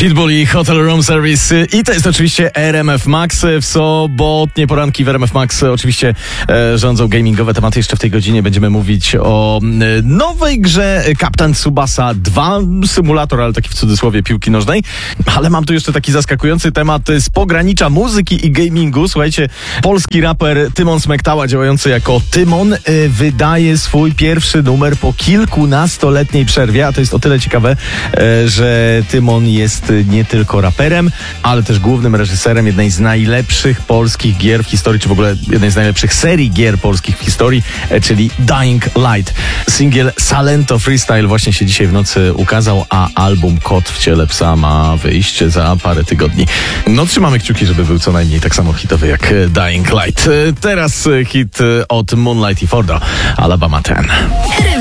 Pitbull i Hotel Room Service i to jest oczywiście RMF Max. W sobotnie poranki w RMF Max oczywiście rządzą gamingowe tematy. Jeszcze w tej godzinie będziemy mówić o nowej grze Captain Tsubasa 2, symulator, ale taki w cudzysłowie piłki nożnej. Ale mam tu jeszcze taki zaskakujący temat z pogranicza muzyki i gamingu. Słuchajcie, polski raper Tymon Smektała, działający jako Tymon, wydaje swój pierwszy numer po kilkunastoletniej przerwie, a to jest o tyle ciekawe, że Tymon jest nie tylko raperem, ale też głównym reżyserem jednej z najlepszych polskich gier w historii, czy w ogóle jednej z najlepszych serii gier polskich w historii, czyli Dying Light. Singiel Salento Freestyle właśnie się dzisiaj w nocy ukazał, a album Kot w ciele psa ma wyjść za parę tygodni. No trzymamy kciuki, żeby był co najmniej tak samo hitowy jak Dying Light. Teraz hit od Moonlight i Fordo, Alabama 10.